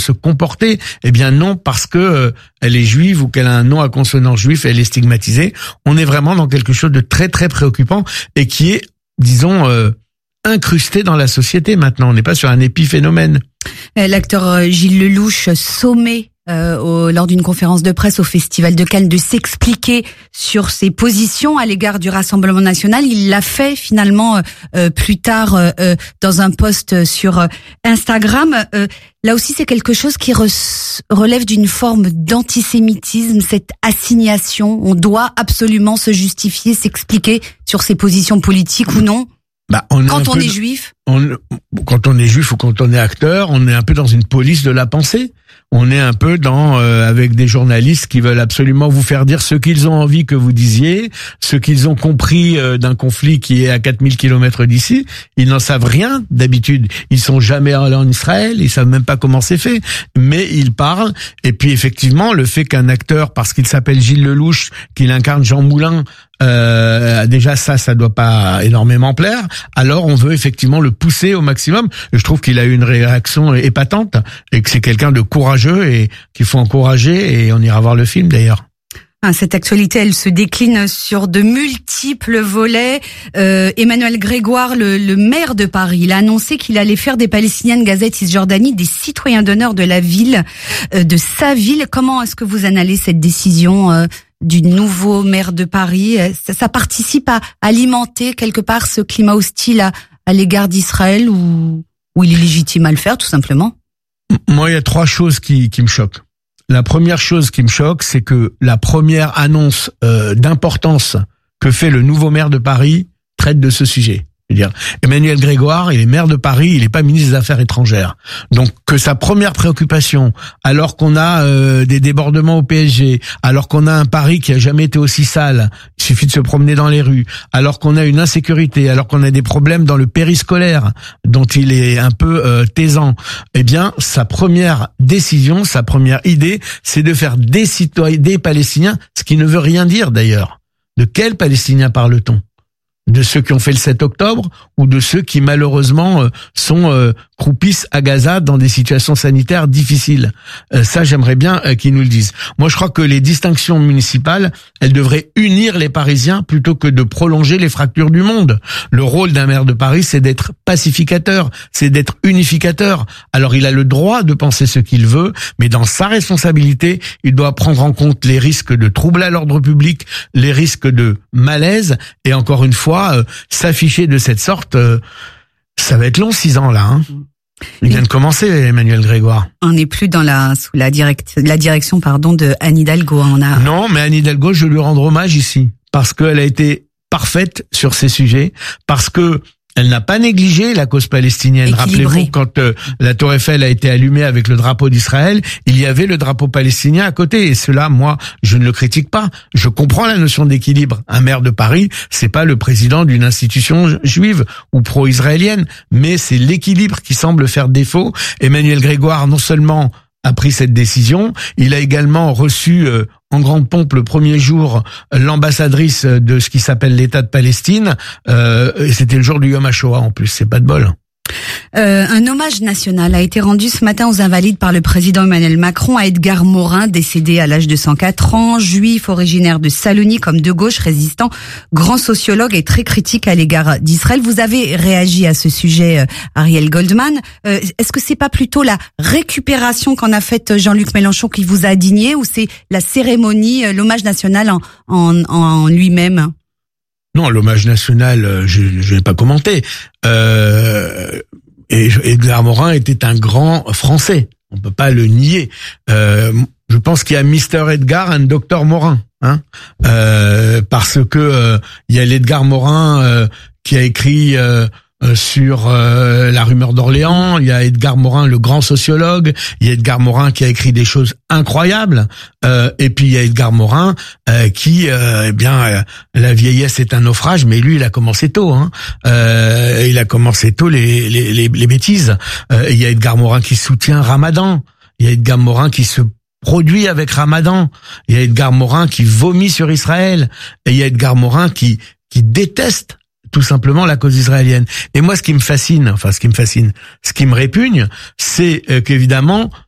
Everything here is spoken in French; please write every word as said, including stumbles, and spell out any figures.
se comporter. Eh bien non, parce que euh, elle est juive ou qu'elle a un nom à consonance juif, elle est stigmatisée. On est vraiment dans quelque chose de très très préoccupant et qui est, disons, euh, incrusté dans la société maintenant. On n'est pas sur un épiphénomène. L'acteur Gilles Lellouche, sommé euh, au, lors d'une conférence de presse au Festival de Cannes de s'expliquer sur ses positions à l'égard du Rassemblement national. Il l'a fait finalement euh, plus tard euh, dans un post sur Instagram. Euh, là aussi, c'est quelque chose qui re- relève d'une forme d'antisémitisme, cette assignation. On doit absolument se justifier, s'expliquer sur ses positions politiques ou non. Bah, on quand est on peu, est juif on, quand on est juif ou quand on est acteur, on est un peu dans une police de la pensée. On est un peu dans euh, avec des journalistes qui veulent absolument vous faire dire ce qu'ils ont envie que vous disiez, ce qu'ils ont compris euh, d'un conflit qui est à quatre mille kilomètres d'ici. Ils n'en savent rien d'habitude. Ils sont jamais allés en Israël, ils savent même pas comment c'est fait, mais ils parlent. Et puis effectivement, le fait qu'un acteur, parce qu'il s'appelle Gilles Lellouche, qu'il incarne Jean Moulin, euh, déjà ça, ça doit pas énormément plaire. Alors on veut effectivement le pousser au maximum. Je trouve qu'il a eu une réaction épatante et que c'est quelqu'un de courageux et qu'il faut encourager, et on ira voir le film d'ailleurs. Cette actualité, elle se décline sur de multiples volets. Euh, Emmanuel Grégoire, le, le maire de Paris, il a annoncé qu'il allait faire des Palestiniens de Gaza et Cisjordanie des citoyens d'honneur de la ville, euh, de sa ville. Comment est-ce que vous analysez cette décision euh, du nouveau maire de Paris? Ça, ça participe à alimenter quelque part ce climat hostile à, à l'égard d'Israël, ou, ou il est légitime à le faire tout simplement? Moi, il y a trois choses qui, qui me choquent. La première chose qui me choque, c'est que la première annonce euh, d'importance que fait le nouveau maire de Paris traite de ce sujet. Je veux dire, Emmanuel Grégoire, il est maire de Paris, il n'est pas ministre des Affaires étrangères. Donc que sa première préoccupation, alors qu'on a euh, des débordements au P S G, alors qu'on a un Paris qui a jamais été aussi sale, il suffit de se promener dans les rues, alors qu'on a une insécurité, alors qu'on a des problèmes dans le périscolaire, dont il est un peu euh, taisant, eh bien sa première décision, sa première idée, c'est de faire des citoyens, des Palestiniens, ce qui ne veut rien dire d'ailleurs. De quels Palestiniens parle-t-on ? De ceux qui ont fait le sept octobre ou de ceux qui malheureusement euh, sont euh, croupissent à Gaza dans des situations sanitaires difficiles. Euh, ça, j'aimerais bien euh, qu'ils nous le disent. Moi, je crois que les distinctions municipales, elles devraient unir les Parisiens plutôt que de prolonger les fractures du monde. Le rôle d'un maire de Paris, c'est d'être pacificateur, c'est d'être unificateur. Alors, il a le droit de penser ce qu'il veut, mais dans sa responsabilité, il doit prendre en compte les risques de troubles à l'ordre public, les risques de malaise, et encore une fois, Euh, s'afficher de cette sorte, euh, ça va être long, six ans là. Hein. Il vient de commencer, Emmanuel Grégoire. On n'est plus dans la sous la, direct, la direction pardon de Anne Hidalgo. On a... Non, mais Anne Hidalgo, je lui rends hommage ici parce qu'elle a été parfaite sur ces sujets, parce que elle n'a pas négligé la cause palestinienne. Équilibré. Rappelez-vous, quand euh, la Tour Eiffel a été allumée avec le drapeau d'Israël, il y avait le drapeau palestinien à côté. Et cela, moi, je ne le critique pas. Je comprends la notion d'équilibre. Un maire de Paris, c'est pas le président d'une institution juive ou pro-israélienne, mais c'est l'équilibre qui semble faire défaut. Emmanuel Grégoire, non seulement a pris cette décision, il a également reçu euh, en grande pompe le premier jour l'ambassadrice de ce qui s'appelle l'État de Palestine, euh, et c'était le jour du Yom HaShoah en plus, c'est pas de bol. Euh, un hommage national a été rendu ce matin aux Invalides par le président Emmanuel Macron à Edgar Morin, décédé à l'âge de cent quatre ans, juif originaire de Salonique, comme de gauche, résistant, grand sociologue et très critique à l'égard d'Israël. Vous avez réagi à ce sujet, euh, Ariel Goldman. Euh, est-ce que c'est pas plutôt la récupération qu'en a faite Jean-Luc Mélenchon qui vous a indigné, ou c'est la cérémonie, euh, l'hommage national en, en, en lui-même ? Non, l'hommage national, je ne vais pas commenter. Euh, et Edgar Morin était un grand Français. On peut pas le nier. Euh, je pense qu'il y a Mister Edgar et Docteur Morin, hein, euh, parce que euh, il y a l'Edgar Morin euh, qui a écrit euh, Euh, sur euh, la rumeur d'Orléans, il y a Edgar Morin, le grand sociologue, il y a Edgar Morin qui a écrit des choses incroyables, euh, et puis il y a Edgar Morin euh, qui, euh, eh bien, euh, la vieillesse est un naufrage, mais lui, il a commencé tôt, hein. Euh, il a commencé tôt les les les, les bêtises. Euh, il y a Edgar Morin qui soutient Ramadan, il y a Edgar Morin qui se produit avec Ramadan, il y a Edgar Morin qui vomit sur Israël, et il y a Edgar Morin qui qui déteste tout simplement la cause israélienne. Et moi, ce qui me fascine, enfin ce qui me fascine, ce qui me répugne, c'est euh, qu'évidemment,